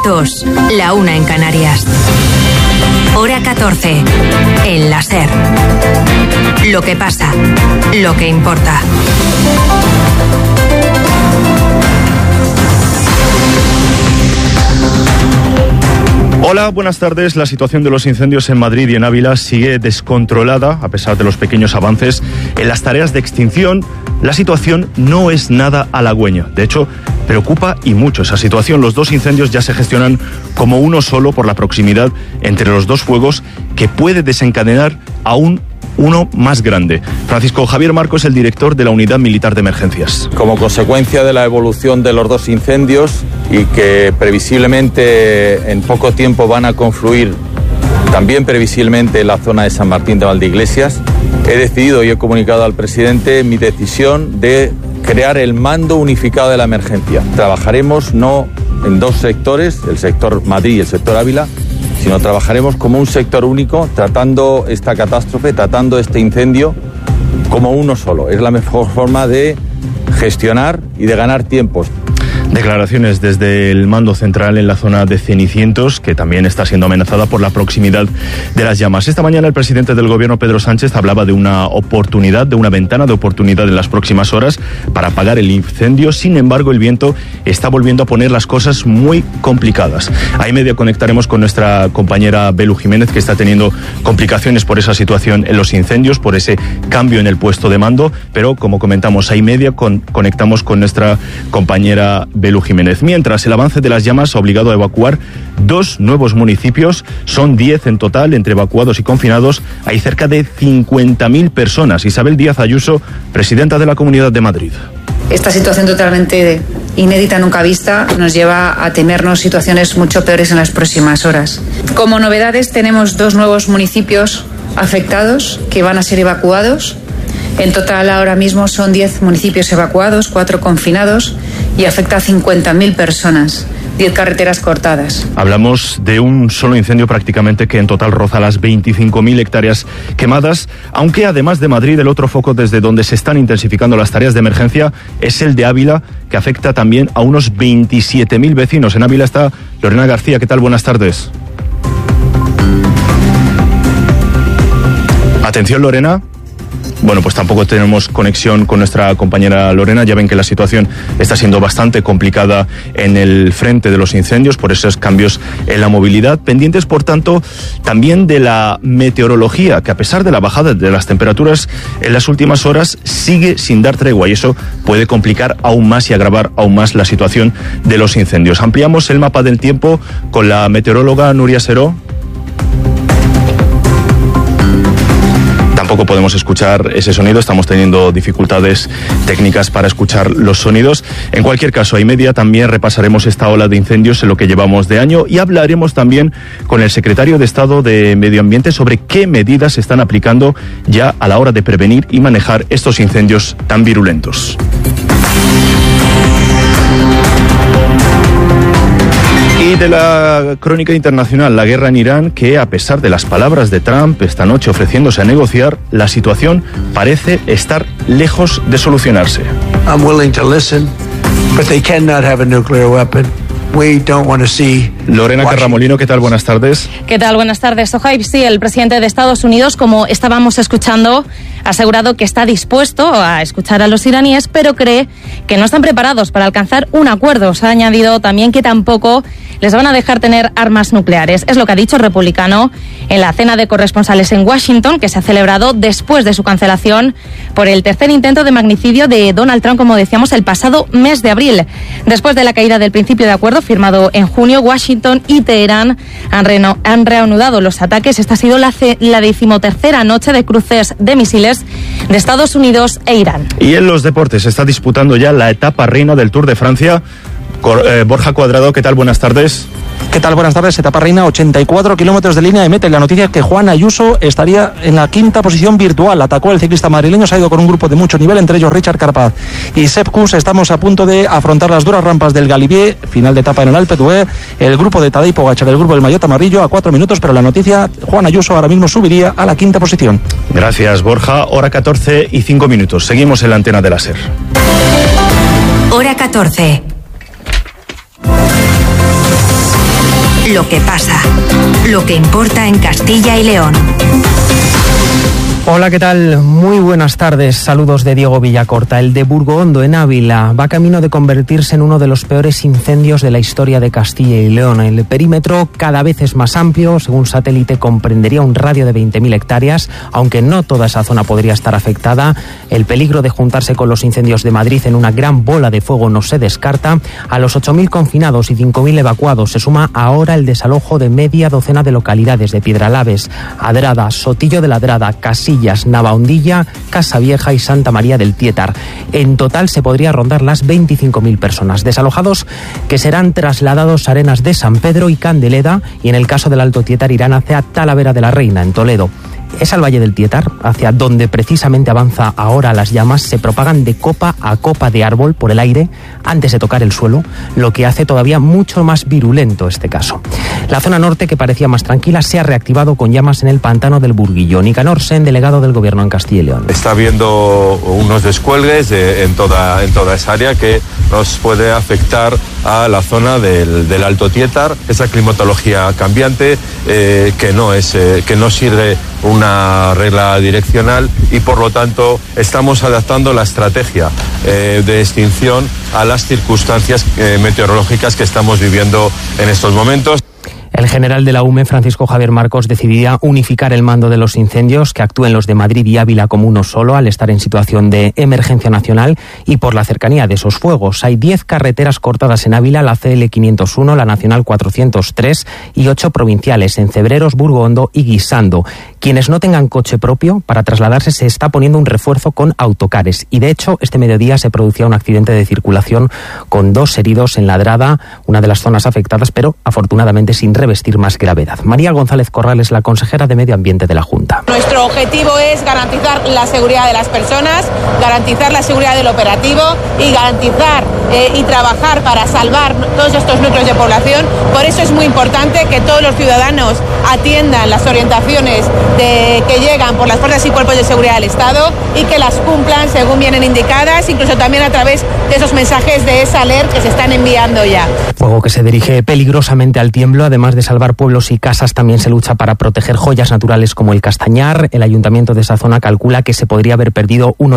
2, la 1 en Canarias. Hora 14, en la SER. Lo que pasa, lo que importa. Hola, buenas tardes. La situación de los incendios en Madrid y en Ávila sigue descontrolada, a pesar de los pequeños avances en las tareas de extinción. La situación no es nada halagüeña. De hecho, preocupa y mucho esa situación. Los dos incendios ya se gestionan como uno solo por la proximidad entre los dos fuegos, que puede desencadenar aún uno más grande. Francisco Javier Marco es el director de la Unidad Militar de Emergencias. Como consecuencia de la evolución de los dos incendios y que previsiblemente en poco tiempo van a confluir también previsiblemente en la zona de San Martín de Valdeiglesias, he decidido y he comunicado al presidente mi decisión de crear el mando unificado de la emergencia. Trabajaremos no en dos sectores, el sector Madrid y el sector Ávila, sino trabajaremos como un sector único, tratando esta catástrofe, tratando este incendio como uno solo. Es la mejor forma de gestionar y de ganar tiempos. Declaraciones desde el mando central en la zona de Cenicientos, que también está siendo amenazada por la proximidad de las llamas. Esta mañana el presidente del gobierno, Pedro Sánchez, hablaba de una oportunidad, de una ventana de oportunidad en las próximas horas para apagar el incendio. Sin embargo, el viento está volviendo a poner las cosas muy complicadas. A y media conectaremos con nuestra compañera Belu Jiménez, que está teniendo complicaciones por esa situación en los incendios, por ese cambio en el puesto de mando, pero como comentamos, a y media conectamos con nuestra compañera Belu Jiménez. Mientras, el avance de las llamas ha obligado a evacuar 2 nuevos municipios. Son 10 en total, entre evacuados y confinados. Hay cerca de 50.000 personas. Isabel Díaz Ayuso, presidenta de la Comunidad de Madrid. Esta situación totalmente inédita, nunca vista, nos lleva a temernos situaciones mucho peores en las próximas horas. Como novedades, tenemos 2 nuevos municipios afectados que van a ser evacuados. En total, ahora mismo son 10 municipios evacuados, 4 confinados y afecta a 50.000 personas. 10 carreteras cortadas. Hablamos de un solo incendio prácticamente que en total roza las 25.000 hectáreas quemadas, aunque además de Madrid, el otro foco desde donde se están intensificando las tareas de emergencia es el de Ávila, que afecta también a unos 27.000 vecinos. En Ávila está Lorena García. ¿Qué tal? Buenas tardes. Atención, Lorena. Bueno, pues tampoco tenemos conexión con nuestra compañera Lorena. Ya ven que la situación está siendo bastante complicada en el frente de los incendios por esos cambios en la movilidad. Pendientes, por tanto, también de la meteorología, que a pesar de la bajada de las temperaturas en las últimas horas, sigue sin dar tregua, y eso puede complicar aún más y agravar aún más la situación de los incendios. Ampliamos el mapa del tiempo con la meteoróloga Nuria Seró. Tampoco podemos escuchar ese sonido, estamos teniendo dificultades técnicas para escuchar los sonidos. En cualquier caso, a y media también repasaremos esta ola de incendios en lo que llevamos de año y hablaremos también con el secretario de Estado de Medio Ambiente sobre qué medidas se están aplicando ya a la hora de prevenir y manejar estos incendios tan virulentos. Y de la crónica internacional, la guerra en Irán, que a pesar de las palabras de Trump esta noche ofreciéndose a negociar, la situación parece estar lejos de solucionarse. I'm willing to listen, but they cannot have a nuclear weapon. We don't want to see Lorena Carramolino, ¿qué tal? Buenas tardes. ¿Qué tal? Buenas tardes, Sohaib. Sí, el presidente de Estados Unidos, como estábamos escuchando, ha asegurado que está dispuesto a escuchar a los iraníes, pero cree que no están preparados para alcanzar un acuerdo. Se ha añadido también que tampoco les van a dejar tener armas nucleares. Es lo que ha dicho el republicano en la cena de corresponsales en Washington, que se ha celebrado después de su cancelación por el tercer intento de magnicidio de Donald Trump, como decíamos, el pasado mes de abril. Después de la caída del principio de acuerdo firmado en junio, Washington y Teherán han reanudado los ataques. Esta ha sido la 13ª noche de cruces de misiles de Estados Unidos e Irán. Y en los deportes se está disputando ya la etapa reina del Tour de Francia. Borja Cuadrado, ¿qué tal? Buenas tardes. ¿Qué tal? Buenas tardes. Etapa reina, 84 kilómetros de línea de meta. Y la noticia es que Juan Ayuso estaría en la 5ª posición virtual. Atacó el ciclista madrileño, se ha ido con un grupo de mucho nivel, entre ellos Richard Carapaz y Sepp Kuss. Estamos a punto de afrontar las duras rampas del Galibier, final de etapa en el Alpe d'Huez. El grupo de Tadej Pogačar, el grupo del Maillot amarillo, a 4 minutos, pero la noticia, Juan Ayuso ahora mismo subiría a la 5ª posición. Gracias, Borja. Hora 14 y 5 minutos. Seguimos en la antena de la SER. Hora 14. Lo que pasa. Lo que importa en Castilla y León. Hola, ¿qué tal? Muy buenas tardes. Saludos de Diego Villacorta. El de Burgoondo, en Ávila, va camino de convertirse en uno de los peores incendios de la historia de Castilla y León. El perímetro cada vez es más amplio. Según satélite, comprendería un radio de 20.000 hectáreas, aunque no toda esa zona podría estar afectada. El peligro de juntarse con los incendios de Madrid en una gran bola de fuego no se descarta. A los 8.000 confinados y 5.000 evacuados se suma ahora el desalojo de media docena de localidades de Piedralaves, Adrada, Sotillo de la Adrada, Casillas, Navahondilla, Casavieja y Santa María del Tietar. En total se podría rondar las 25.000 personas. Desalojados que serán trasladados a Arenas de San Pedro y Candeleda, y en el caso del Alto Tietar irán hacia Talavera de la Reina, en Toledo. Es al Valle del Tietar, hacia donde precisamente avanza ahora las llamas, se propagan de copa a copa de árbol por el aire antes de tocar el suelo, lo que hace todavía mucho más virulento este caso. La zona norte, que parecía más tranquila, se ha reactivado con llamas en el pantano del Burguillo. Nicanor Sen, delegado del Gobierno en Castilla y León. Está habiendo unos descuelgues en toda esa área que nos puede afectar a la zona del Alto Tietar, esa climatología cambiante que no sirve una regla direccional, y por lo tanto estamos adaptando la estrategia de extinción a las circunstancias meteorológicas que estamos viviendo en estos momentos. El general de la UME, Francisco Javier Marcos, decidía unificar el mando de los incendios, que actúen los de Madrid y Ávila como uno solo, al estar en situación de emergencia nacional y por la cercanía de esos fuegos. Hay 10 carreteras cortadas en Ávila, la CL 501, la Nacional 403 y 8 provinciales, en Cebreros, Burgoondo y Guisando. Quienes no tengan coche propio, para trasladarse se está poniendo un refuerzo con autocares. Y de hecho, este mediodía se producía un accidente de circulación con 2 heridos en Ladrada, una de las zonas afectadas, pero afortunadamente sin revestir más gravedad. María González Corral es la consejera de Medio Ambiente de la Junta. Nuestro objetivo es garantizar la seguridad de las personas, garantizar la seguridad del operativo y garantizar y trabajar para salvar todos estos núcleos de población. Por eso es muy importante que todos los ciudadanos atiendan las orientaciones que llegan por las fuerzas y cuerpos de seguridad del Estado y que las cumplan según vienen indicadas, incluso también a través de esos mensajes de esa alert que se están enviando ya. Fuego que se dirige peligrosamente al tiemblo. Además de salvar pueblos y casas, también se lucha para proteger joyas naturales como el castañar. El ayuntamiento de esa zona calcula que se podría haber perdido un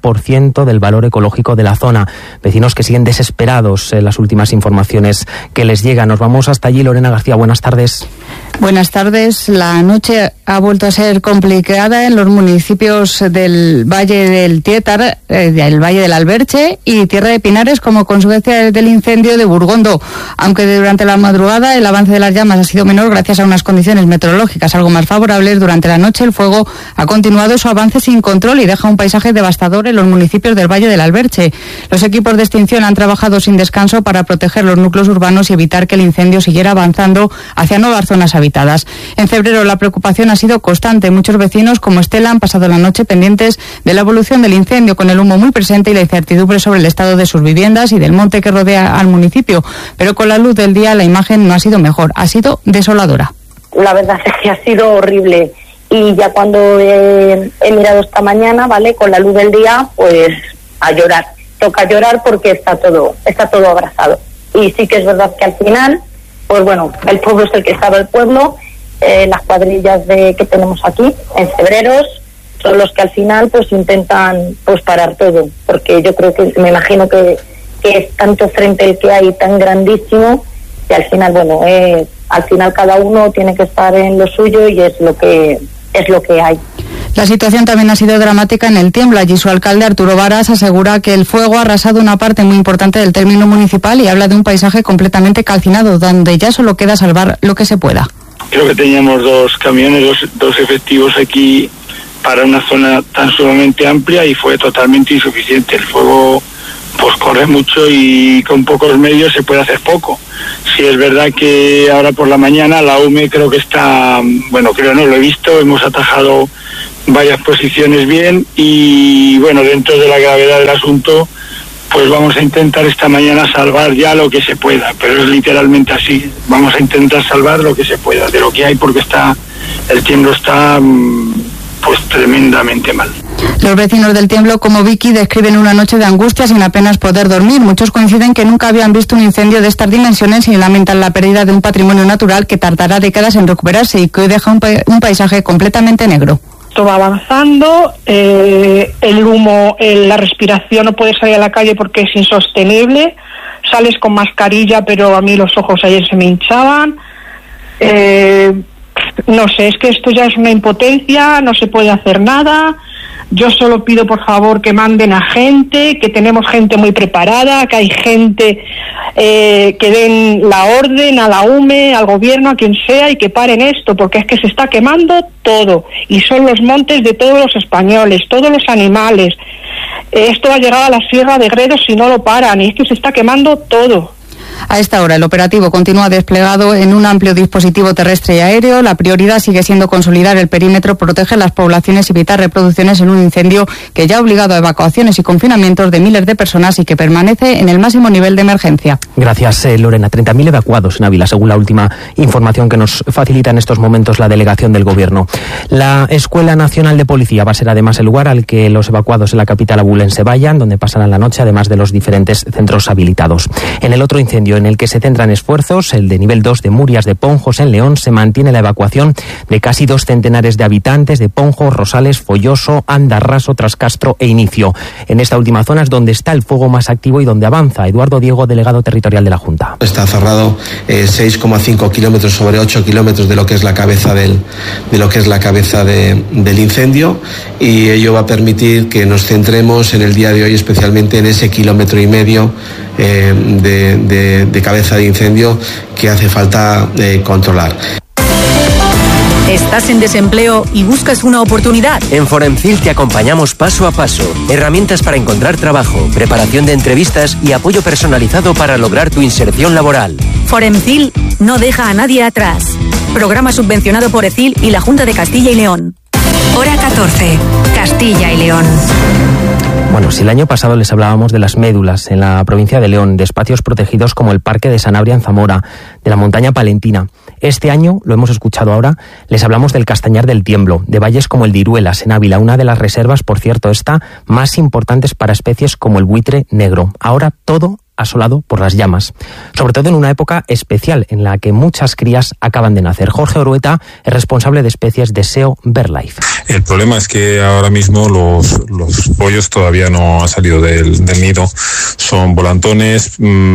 80% del valor ecológico de la zona. Vecinos que siguen desesperados en las últimas informaciones que les llegan. Nos vamos hasta allí. Lorena García, buenas tardes. Buenas tardes. La noche ha vuelto a ser complicada en los municipios del Valle del Tietar, del Valle del Alberche y Tierra de Pinares, como consecuencia del incendio de Burgondo. Aunque durante la madrugada el avance de las llamas ha sido menor gracias a unas condiciones meteorológicas algo más favorables, durante la noche el fuego ha continuado su avance sin control y deja un paisaje devastador en los municipios del Valle del Alberche. Los equipos de extinción han trabajado sin descanso para proteger los núcleos urbanos y evitar que el incendio siguiera avanzando hacia nuevas zonas habitadas. En Cebrero la preocupación ha sido constante. Muchos vecinos, como Estela, han pasado la noche pendientes de la evolución del incendio, con el humo muy presente y la incertidumbre sobre el estado de sus viviendas y del monte que rodea al municipio. Pero con la luz del día la imagen no ha sido mejor, ha sido desoladora. La verdad es que ha sido horrible, y ya cuando he mirado esta mañana, ¿vale?, con la luz del día, pues a llorar. Toca llorar porque está todo abrazado. Y sí que es verdad que al final, pues bueno, el pueblo es el que sabe el pueblo. Las cuadrillas que tenemos aquí en Cebreros son los que al final pues intentan pues parar todo, porque yo creo que, me imagino que es tanto frente el que hay tan grandísimo, que al final, bueno, al final cada uno tiene que estar en lo suyo y es lo que hay. La situación también ha sido dramática en el Tiemblo. Allí su alcalde, Arturo Varas, asegura que el fuego ha arrasado una parte muy importante del término municipal y habla de un paisaje completamente calcinado, donde ya solo queda salvar lo que se pueda. Creo que teníamos 2 camiones, dos efectivos aquí para una zona tan sumamente amplia y fue totalmente insuficiente. El fuego pues corre mucho y con pocos medios se puede hacer poco. Sí es verdad que ahora por la mañana la UME creo que está, bueno, creo no, lo he visto, hemos atajado varias posiciones bien y bueno, dentro de la gravedad del asunto, pues vamos a intentar esta mañana salvar ya lo que se pueda, pero es literalmente así, vamos a intentar salvar lo que se pueda de lo que hay, porque el tiemblo está pues tremendamente mal. Los vecinos del Tiemblo, como Vicky, describen una noche de angustia sin apenas poder dormir. Muchos coinciden que nunca habían visto un incendio de estas dimensiones y lamentan la pérdida de un patrimonio natural que tardará décadas en recuperarse y que hoy deja un paisaje completamente negro. Esto va avanzando, el humo, la respiración, no puedes salir a la calle porque es insostenible, sales con mascarilla, pero a mí los ojos ayer se me hinchaban. No sé, es que esto ya es una impotencia, no se puede hacer nada. Yo solo pido, por favor, que manden a gente, que tenemos gente muy preparada, que hay gente que den la orden a la UME, al gobierno, a quien sea, y que paren esto, porque es que se está quemando todo. Y son los montes de todos los españoles, todos los animales. Esto va a llegar a la Sierra de Gredos si no lo paran, y es que se está quemando todo. A esta hora el operativo continúa desplegado en un amplio dispositivo terrestre y aéreo. La prioridad sigue siendo consolidar el perímetro, proteger las poblaciones y evitar reproducciones en un incendio que ya ha obligado a evacuaciones y confinamientos de miles de personas y que permanece en el máximo nivel de emergencia. Gracias, Lorena. 30.000 evacuados en Ávila, según la última información que nos facilita en estos momentos la delegación del Gobierno. La Escuela Nacional de Policía va a ser además el lugar al que los evacuados en la capital abulense vayan, donde pasarán la noche, además de los diferentes centros habilitados. En el otro incendio en el que se centran esfuerzos, el de nivel 2 de Murias de Ponjos en León, se mantiene la evacuación de casi 2 centenares de habitantes de Ponjos, Rosales, Folloso, Andarraso, Trascastro e Inicio. En esta última zona es donde está el fuego más activo y donde avanza. Eduardo Diego, delegado territorial de la Junta. Está cerrado 6,5 kilómetros sobre 8 kilómetros de lo que es la cabeza del incendio, y ello va a permitir que nos centremos en el día de hoy especialmente en ese 1,5 kilómetros de cabeza de incendio que hace falta controlar. ¿Estás en desempleo y buscas una oportunidad? En Foremcil te acompañamos paso a paso. Herramientas para encontrar trabajo, preparación de entrevistas y apoyo personalizado para lograr tu inserción laboral. Foremcil no deja a nadie atrás. Programa subvencionado por ECIL y la Junta de Castilla y León. Hora 14, Castilla y León. Bueno, si el año pasado les hablábamos de las médulas en la provincia de León, de espacios protegidos como el Parque de Sanabria en Zamora, de la montaña palentina, este año, lo hemos escuchado ahora, les hablamos del Castañar del Tiemblo, de valles como el de Iruelas en Ávila, una de las reservas, por cierto, más importantes para especies como el buitre negro. Ahora todo asolado por las llamas, sobre todo en una época especial en la que muchas crías acaban de nacer. Jorge Orueta es responsable de especies de SEO BirdLife. El problema es que ahora mismo los pollos todavía no han salido del nido, son volantones,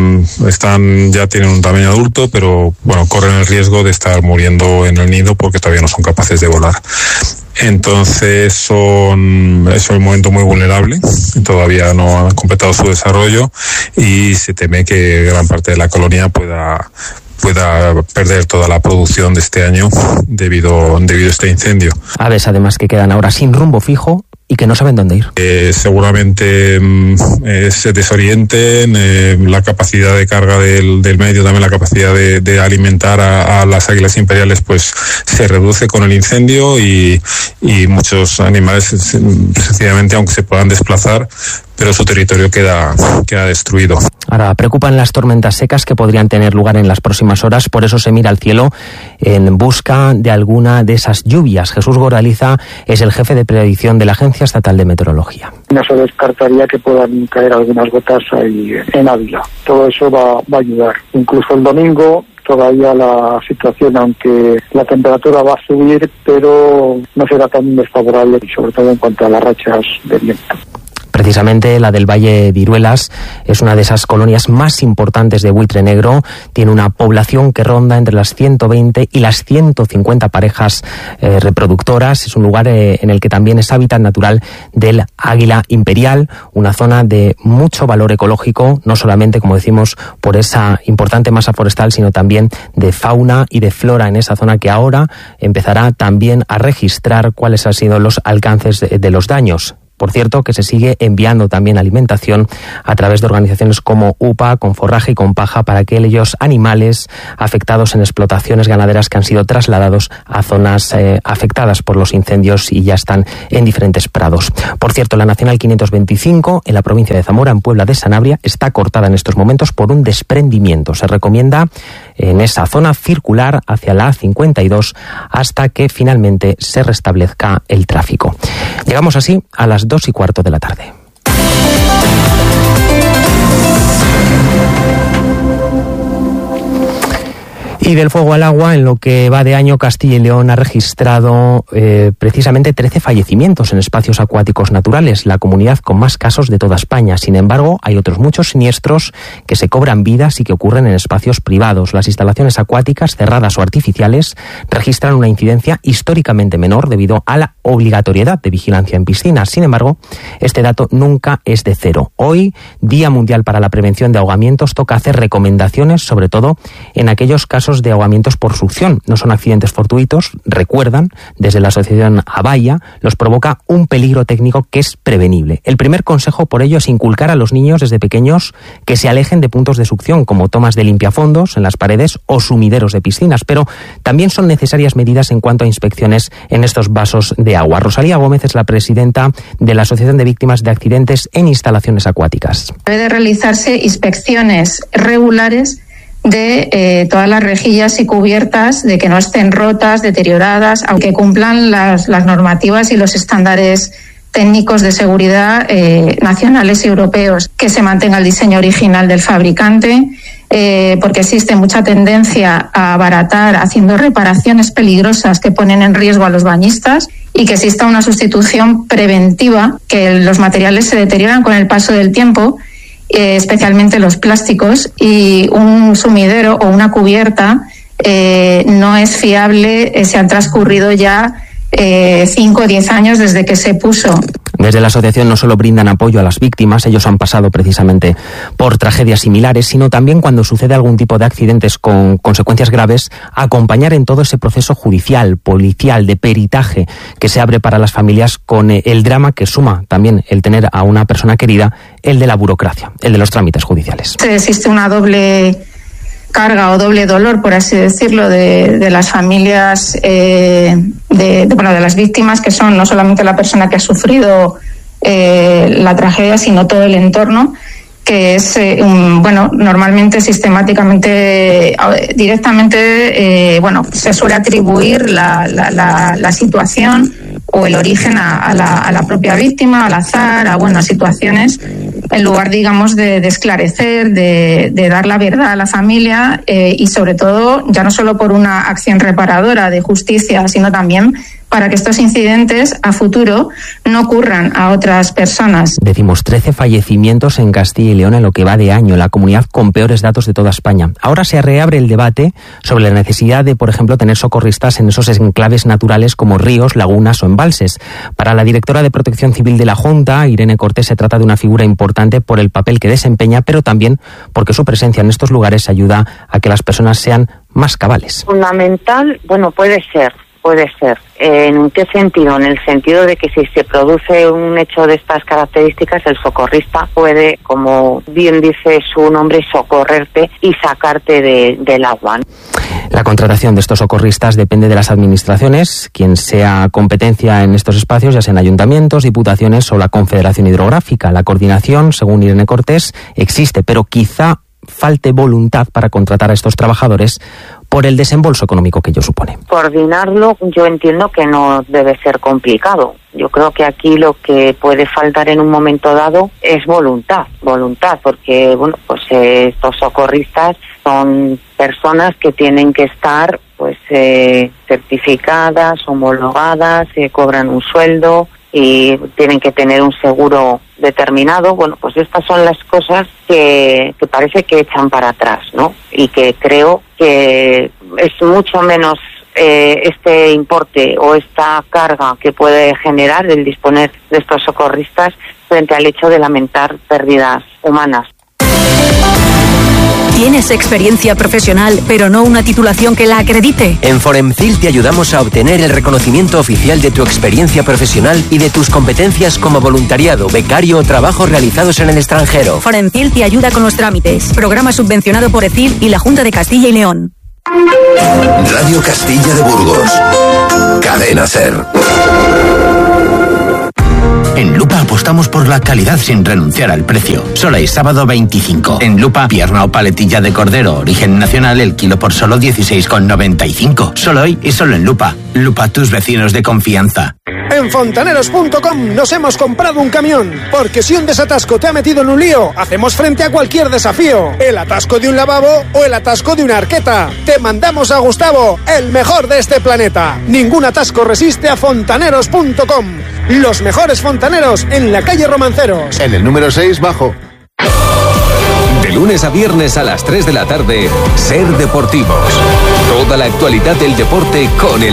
ya tienen un tamaño adulto, pero bueno, corren el riesgo de estar muriendo en el nido porque todavía no son capaces de volar. Entonces es un momento muy vulnerable, todavía no han completado su desarrollo y se teme que gran parte de la colonia pueda perder toda la producción de este año debido a este incendio. Aves además que quedan ahora sin rumbo fijo y que no saben dónde ir. Seguramente se desorienten, la capacidad de carga del medio, también la capacidad de alimentar a las águilas imperiales pues se reduce con el incendio y muchos animales sencillamente, aunque se puedan desplazar, pero su territorio queda destruido. Ahora preocupan las tormentas secas que podrían tener lugar en las próximas horas, por eso se mira al cielo en busca de alguna de esas lluvias. Jesús Goraliza es el jefe de predicción de la Agencia Estatal de Meteorología. No se descartaría que puedan caer algunas gotas ahí en Ávila. Todo eso va a ayudar. Incluso el domingo todavía la situación, aunque la temperatura va a subir, pero no será tan desfavorable, sobre todo en cuanto a las rachas de viento. Precisamente la del Valle de Iruelas es una de esas colonias más importantes de buitre negro. Tiene una población que ronda entre las 120 y las 150 parejas reproductoras. Es un lugar en el que también es hábitat natural del águila imperial, una zona de mucho valor ecológico, no solamente, como decimos, por esa importante masa forestal, sino también de fauna y de flora en esa zona que ahora empezará también a registrar cuáles han sido los alcances de los daños Por cierto, que se sigue enviando también alimentación a través de organizaciones como UPA, con forraje y con paja, para aquellos animales afectados en explotaciones ganaderas que han sido trasladados a zonas afectadas por los incendios y ya están en diferentes prados. Por cierto, la Nacional 525 en la provincia de Zamora, en Puebla de Sanabria, está cortada en estos momentos por un desprendimiento. Se recomienda en esa zona circular hacia la A52 hasta que finalmente se restablezca el tráfico. Llegamos así a las 2:15 de la tarde. Y del fuego al agua, en lo que va de año, Castilla y León ha registrado precisamente 13 fallecimientos en espacios acuáticos naturales, la comunidad con más casos de toda España. Sin embargo, hay otros muchos siniestros que se cobran vidas y que ocurren en espacios privados. Las instalaciones acuáticas, cerradas o artificiales, registran una incidencia históricamente menor debido a la obligatoriedad de vigilancia en piscinas. Sin embargo, este dato nunca es de cero. Hoy, Día Mundial para la Prevención de Ahogamientos, toca hacer recomendaciones, sobre todo en aquellos casos de ahogamientos por succión. No son accidentes fortuitos, recuerdan desde la asociación Abaya, los provoca un peligro técnico que es prevenible. El primer consejo por ello es inculcar a los niños desde pequeños que se alejen de puntos de succión como tomas de limpiafondos en las paredes o sumideros de piscinas, pero también son necesarias medidas en cuanto a inspecciones en estos vasos de agua. Rosalía Gómez es la presidenta de la Asociación de Víctimas de Accidentes en Instalaciones Acuáticas. Debe realizarse inspecciones regulares de todas las rejillas y cubiertas, de que no estén rotas, deterioradas, aunque cumplan las normativas y los estándares técnicos de seguridad nacionales y europeos, que se mantenga el diseño original del fabricante, porque existe mucha tendencia a abaratar haciendo reparaciones peligrosas que ponen en riesgo a los bañistas, y que exista una sustitución preventiva, que los materiales se deterioran con el paso del tiempo, especialmente los plásticos, y un sumidero o una cubierta no es fiable si han transcurrido ya 5 o 10 años desde que se puso. Desde la asociación no solo brindan apoyo a las víctimas, ellos han pasado precisamente por tragedias similares, sino también cuando sucede algún tipo de accidentes con consecuencias graves, acompañar en todo ese proceso judicial, policial, de peritaje que se abre para las familias, con el drama que suma también el tener a una persona querida, el de la burocracia, el de los trámites judiciales. Existe una doble carga o doble dolor, por así decirlo, de las familias, de las víctimas, que son no solamente la persona que ha sufrido la tragedia, sino todo el entorno, que es, normalmente, sistemáticamente, directamente, se suele atribuir la situación o el origen a la propia víctima, al azar, a situaciones, en lugar, digamos, de esclarecer, de dar la verdad a la familia, y sobre todo, ya no solo por una acción reparadora de justicia, sino también para que estos incidentes a futuro no ocurran a otras personas. Decimos 13 fallecimientos en Castilla y León en lo que va de año, la comunidad con peores datos de toda España. Ahora se reabre el debate sobre la necesidad de, por ejemplo, tener socorristas en esos enclaves naturales como ríos, lagunas o embalses. Para la directora de Protección Civil de la Junta, Irene Cortés, se trata de una figura importante por el papel que desempeña, pero también porque su presencia en estos lugares ayuda a que las personas sean más cabales. Fundamental, puede ser. ¿En qué sentido? En el sentido de que si se produce un hecho de estas características, el socorrista puede, como bien dice su nombre, socorrerte y sacarte del agua. La contratación de estos socorristas depende de las administraciones, quien sea competencia en estos espacios, ya sean ayuntamientos, diputaciones o la Confederación Hidrográfica. La coordinación, según Irene Cortés, existe, pero quizá falte voluntad para contratar a estos trabajadores por el desembolso económico que ello supone. Coordinarlo, yo entiendo que no debe ser complicado. Yo creo que aquí lo que puede faltar en un momento dado es voluntad, porque estos socorristas son personas que tienen que estar certificadas, homologadas, cobran un sueldo y tienen que tener un seguro determinado. Estas son las cosas que parece que echan para atrás, ¿no? Y que creo que es mucho menos este importe o esta carga que puede generar el disponer de estos socorristas frente al hecho de lamentar pérdidas humanas. ¿Tienes experiencia profesional, pero no una titulación que la acredite? En Foremcil te ayudamos a obtener el reconocimiento oficial de tu experiencia profesional y de tus competencias como voluntariado, becario o trabajos realizados en el extranjero. Foremcil te ayuda con los trámites. Programa subvencionado por ECIL y la Junta de Castilla y León. Radio Castilla de Burgos. Cadena SER. En Lupa apostamos por la calidad sin renunciar al precio. Solo hay sábado 25. En Lupa, pierna o paletilla de cordero origen nacional, el kilo por solo 16,95. Solo hoy y solo en Lupa. Lupa, tus vecinos de confianza. En fontaneros.com nos hemos comprado un camión, porque si un desatasco te ha metido en un lío, hacemos frente a cualquier desafío. El atasco de un lavabo o el atasco de una arqueta. Te mandamos a Gustavo, el mejor de este planeta. Ningún atasco resiste a fontaneros.com. Los mejores fontaneros en la calle Romanceros. En el número 6 bajo. De lunes a viernes a las 3 de la tarde, SER Deportivos. Toda la actualidad del deporte con el